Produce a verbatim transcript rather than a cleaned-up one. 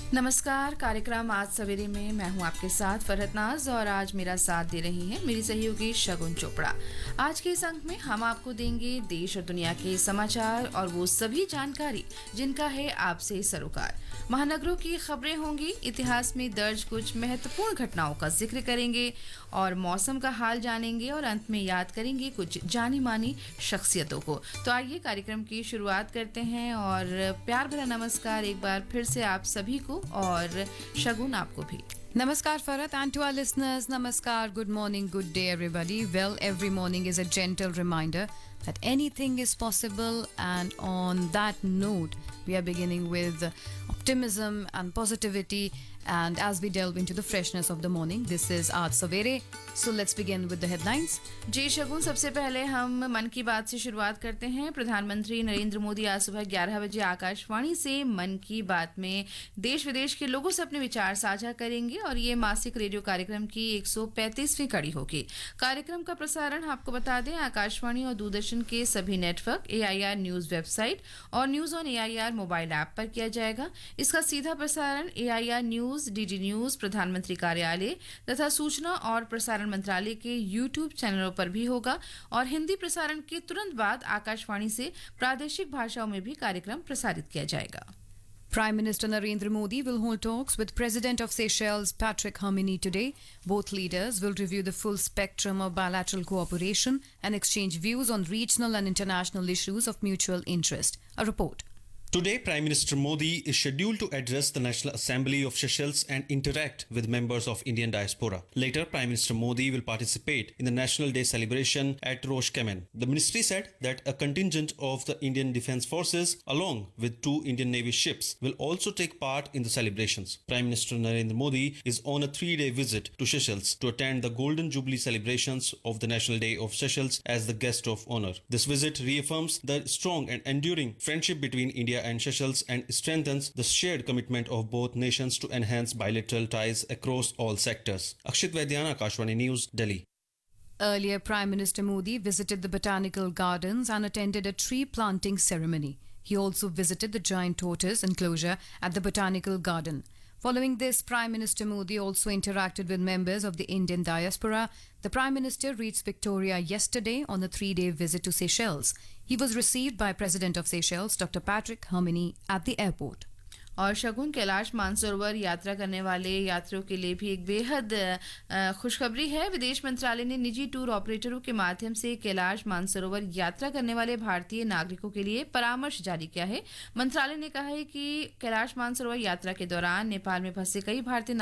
नमस्कार। कार्यक्रम आज सवेरे में मैं हूं आपके साथ फरहत नाज और आज मेरा साथ दे रही हैं मेरी सहयोगी शगुन चोपड़ा। आज के इस अंक में हम आपको देंगे देश और दुनिया के समाचार और वो सभी जानकारी जिनका है आपसे सरोकार। महानगरों की खबरें होंगी, इतिहास में दर्ज कुछ महत्वपूर्ण घटनाओं का जिक्र करेंगे और मौसम का हाल जानेंगे और अंत में याद करेंगे कुछ जानी मानी शख्सियतों को। तो आइए कार्यक्रम की शुरुआत करते हैं और प्यार भरा नमस्कार एक बार फिर से आप सभी को और शगुन आपको भी। Namaskar Farhat, and to our listeners, Namaskar, good morning, good day everybody. Well, every morning is a gentle reminder that anything is possible, and on that note, we are beginning with optimism and positivity. And as we delve into the freshness of the morning, this is Aaj Savere. So let's begin with the headlines. जी शगुन, सबसे पहले हम मन की बात से शुरुआत करते हैं। प्रधानमंत्री नरेंद्र मोदी आज सुबह ग्यारह बजे आकाशवाणी से मन की बात में देश विदेश के लोगों से अपने विचार साझा करेंगे और ये मासिक रेडियो कार्यक्रम की एक सौ पैंतीसवीं कड़ी होगी। कार्यक्रम का प्रसारण आपको बता दें आकाशवाणी और दूरदर्शन के सभी नेटवर्क, एआईआर न्यूज वेबसाइट और news on AIR mobile app पर किया जाएगा। इसका सीधा प्रसारण एआईआर न्यूज, डीडी न्यूज, प्रधानमंत्री कार्यालय तथा सूचना और प्रसारण मंत्रालय के यूट्यूब चैनलों पर भी होगा और हिंदी प्रसारण के तुरंत बाद आकाशवाणी से प्रादेशिक भाषाओं में भी कार्यक्रम प्रसारित किया जाएगा। Prime Minister Narendra Modi will hold talks with President of Seychelles Patrick Herminy today. Both leaders will review the full spectrum of bilateral cooperation and exchange views on regional and international issues of mutual interest. A report. Today, Prime Minister Modi is scheduled to address the National Assembly of Seychelles and interact with members of Indian diaspora. Later, Prime Minister Modi will participate in the National Day celebration at Rosh Kamen. The ministry said that a contingent of the Indian Defence Forces, along with two Indian Navy ships, will also take part in the celebrations. Prime Minister Narendra Modi is on a three-day visit to Seychelles to attend the Golden Jubilee celebrations of the National Day of Seychelles as the guest of honor. This visit reaffirms the strong and enduring friendship between India and Seychelles and strengthens the shared commitment of both nations to enhance bilateral ties across all sectors. Akshit Vaidyana, Akashvani News, Delhi. Earlier, Prime Minister Modi visited the Botanical Gardens and attended a tree planting ceremony. He also visited the giant tortoise enclosure at the Botanical Garden. Following this, Prime Minister Modi also interacted with members of the Indian diaspora. The Prime Minister reached Victoria yesterday on a three-day visit to Seychelles. He was received by President of Seychelles, Doctor Patrick Herminy, at the airport. और शगुन, कैलाश मानसरोवर यात्रा करने वाले यात्रियों के लिए भी एक बेहद खुशखबरी है। विदेश मंत्रालय ने निजी टूर ऑपरेटरों के माध्यम से कैलाश मानसरोवर यात्रा करने वाले भारतीय नागरिकों के लिए परामर्श जारी किया है। मंत्रालय ने कहा है कि कैलाश मानसरोवर यात्रा के दौरान नेपाल में फंसे कई भारतीय